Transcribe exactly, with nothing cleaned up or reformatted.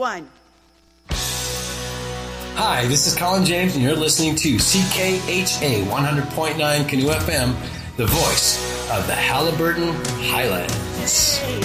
one. Hi, this is Colin James, and you're listening to C K H A one hundred point nine Canoe F M, the voice of the Halliburton Highlands.